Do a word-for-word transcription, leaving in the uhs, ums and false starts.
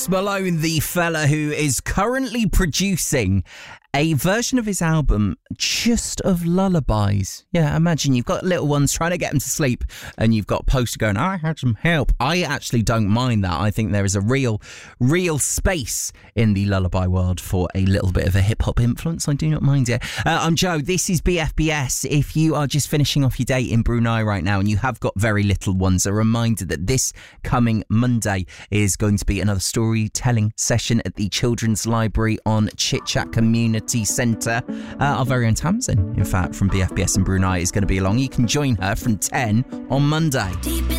Malone, the fella who is currently producing a version of his album just of lullabies. Yeah, imagine you've got little ones trying to get them to sleep and you've got a poster going, I had some help. I actually don't mind that. I think there is a real, real space in the lullaby world for a little bit of a hip-hop influence. I do not mind it. Uh, I'm Joe. This is B F B S. If you are just finishing off your day in Brunei right now and you have got very little ones, a reminder that this coming Monday is going to be another storytelling session at the Children's Library on Chit Chat Community Centre. Uh, our very own Tamsin, in fact, from B F B S in Brunei is going to be along. You can join her from ten on Monday. Deep in